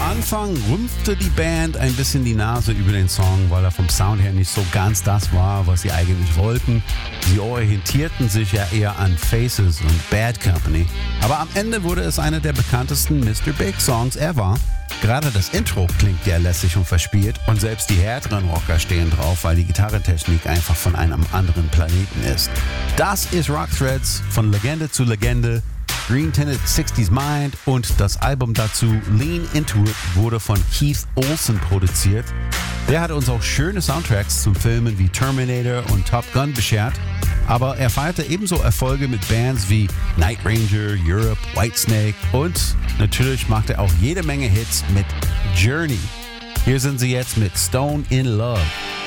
Anfang rümpfte die Band ein bisschen die Nase über den Song, weil er vom Sound her nicht so ganz das war, was sie eigentlich wollten. Sie orientierten sich ja eher an Faces und Bad Company. Aber am Ende wurde es einer der bekanntesten Mr. Big Songs ever. Gerade das Intro klingt ja lässig und verspielt und selbst die härteren Rocker stehen drauf, weil die Gitarrentechnik einfach von einem anderen Planeten ist. Das ist Rock Threads von Legende zu Legende. Green Tinted 60s Mind und das Album dazu Lean Into It wurde von Keith Olsen produziert. Der hat uns auch schöne Soundtracks zu Filmen wie Terminator und Top Gun beschert, aber er feierte ebenso Erfolge mit Bands wie Night Ranger, Europe, Whitesnake und natürlich macht er auch jede Menge Hits mit Journey. Hier sind sie jetzt mit Stone in Love.